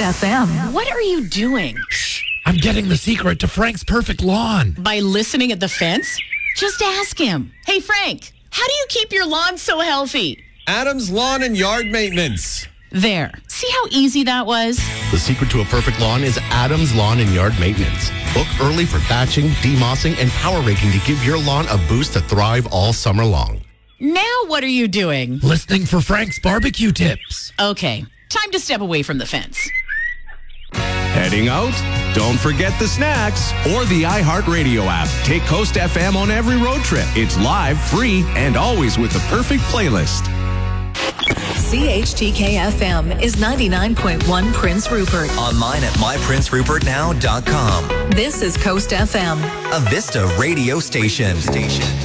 FM. What are you doing? Shh, I'm getting the secret to Frank's perfect lawn. By listening at the fence? Just ask him. Hey, Frank, how do you keep your lawn so healthy? Adam's Lawn and Yard Maintenance. There. See how easy that was? The secret to a perfect lawn is Adam's Lawn and Yard Maintenance. Book early for thatching, demossing, and power raking to give your lawn a boost to thrive all summer long. Now what are you doing? Listening for Frank's barbecue tips. Okay, time to step away from the fence. Heading out? Don't forget the snacks or the iHeartRadio app. Take Coast FM on every road trip. It's live, free, and always with the perfect playlist. CHTK FM is 99.1 Prince Rupert. Online at myprincerupertnow.com. This is Coast FM. A Vista radio station.